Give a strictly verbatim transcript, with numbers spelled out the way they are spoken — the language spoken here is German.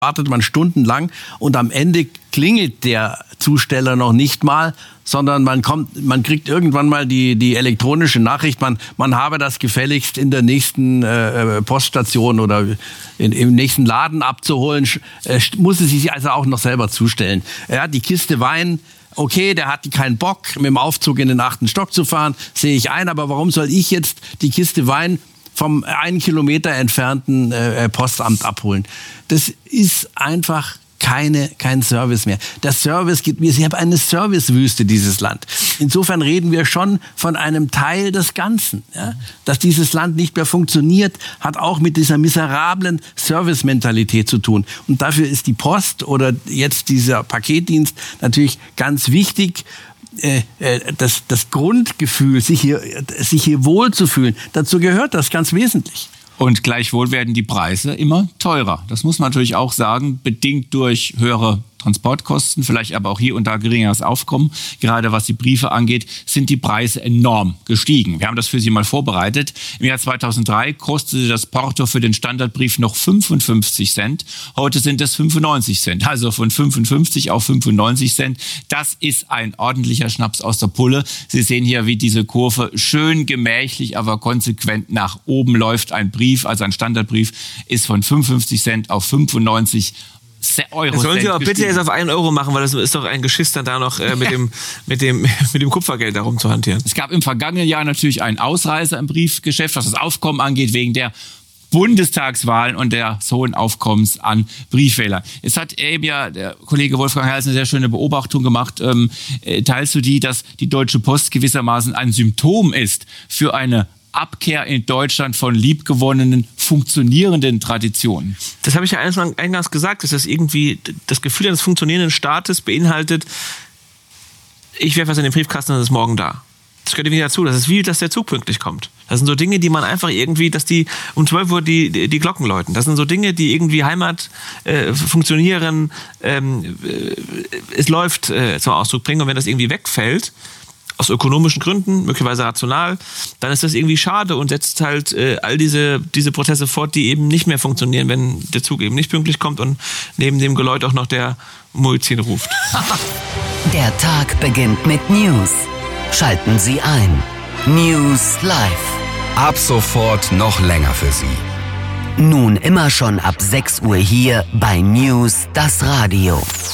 wartet man stundenlang und am Ende klingelt der Zusteller noch nicht mal, sondern man kommt, man kriegt irgendwann mal die, die elektronische Nachricht, man, man habe das gefälligst in der nächsten äh, Poststation oder in, im nächsten Laden abzuholen, äh, muss es sich also auch noch selber zustellen. Ja, die Kiste Wein, okay, der hat keinen Bock, mit dem Aufzug in den achten Stock zu fahren, sehe ich ein, aber warum soll ich jetzt die Kiste Wein vom einen Kilometer entfernten äh, Postamt abholen? Das ist einfach keine, kein Service mehr. Der Service gibt mir, sie haben eine Servicewüste, dieses Land. Insofern reden wir schon von einem Teil des Ganzen. Ja? Dass dieses Land nicht mehr funktioniert, hat auch mit dieser miserablen Servicementalität zu tun. Und dafür ist die Post oder jetzt dieser Paketdienst natürlich ganz wichtig. Äh, das, das Grundgefühl, sich hier, sich hier wohlzufühlen, dazu gehört das ganz wesentlich. Und gleichwohl werden die Preise immer teurer. Das muss man natürlich auch sagen, bedingt durch höhere Transportkosten, vielleicht aber auch hier und da geringeres Aufkommen. Gerade was die Briefe angeht, sind die Preise enorm gestiegen. Wir haben das für Sie mal vorbereitet. Im Jahr zweitausenddrei kostete das Porto für den Standardbrief noch fünfundfünfzig Cent. Heute sind es fünfundneunzig Cent. Also von fünfundfünfzig auf fünfundneunzig Cent. Das ist ein ordentlicher Schnaps aus der Pulle. Sie sehen hier, wie diese Kurve schön gemächlich, aber konsequent nach oben läuft. Ein Brief, also ein Standardbrief, ist von fünfundfünfzig Cent auf fünfundneunzig Euro. Das sollen Sie auch bitte jetzt auf einen Euro machen, weil das ist doch ein Geschiss, dann da noch äh, mit, dem, mit, dem, mit dem Kupfergeld darum zu hantieren. Es gab im vergangenen Jahr natürlich einen Ausreißer im Briefgeschäft, was das Aufkommen angeht, wegen der Bundestagswahlen und des hohen Aufkommens an Briefwählern. Es hat eben ja der Kollege Wolfgang Herz eine sehr schöne Beobachtung gemacht. Ähm, teilst du die, dass die Deutsche Post gewissermaßen ein Symptom ist für eine Abkehr in Deutschland von liebgewonnenen, funktionierenden Traditionen? Das habe ich ja eingangs gesagt, dass das irgendwie das Gefühl eines funktionierenden Staates beinhaltet, ich werfe was in den Briefkasten und es ist morgen da. Das gehört irgendwie dazu. Das ist wie, dass der Zug pünktlich kommt. Das sind so Dinge, die man einfach irgendwie, dass die um zwölf Uhr die, die, die Glocken läuten. Das sind so Dinge, die irgendwie Heimat äh, funktionieren, ähm, äh, es läuft äh, zum Ausdruck bringen. Und wenn das irgendwie wegfällt, aus ökonomischen Gründen, möglicherweise rational, dann ist das irgendwie schade und setzt halt äh, all diese, diese Prozesse fort, die eben nicht mehr funktionieren, wenn der Zug eben nicht pünktlich kommt und neben dem Geläut auch noch der Muezzin ruft. Der Tag beginnt mit News. Schalten Sie ein. News Live. Ab sofort noch länger für Sie. Nun immer schon ab sechs Uhr hier bei News, das Radio.